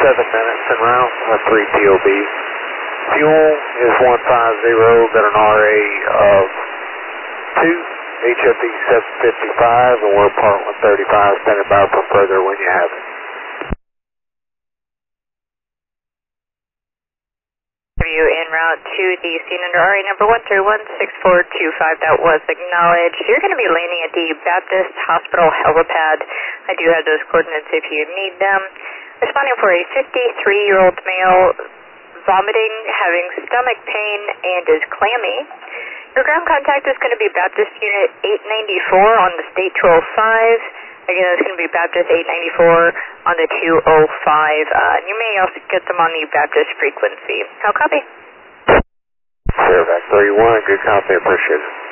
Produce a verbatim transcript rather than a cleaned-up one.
seven minutes en route, uh, three P O B. Fuel is one five zero, got an R A of two, H F E seven fifty-five, and we're Parkland thirty-five, standing by for further when you have it. You en route to the scene under R A number one three one six four two five. That was acknowledged. You're going to be landing at the Baptist Hospital helipad. I do have those coordinates if you need them. Responding for a fifty-three-year-old male, vomiting, having stomach pain, and is clammy. Your ground contact is going to be Baptist Unit eight ninety-four on the State two oh five. Again, it's going to be Baptist eight ninety-four on the two oh five. Uh, and you may also get them on the Baptist frequency. How copy? Fairback three one, good copy, appreciate it.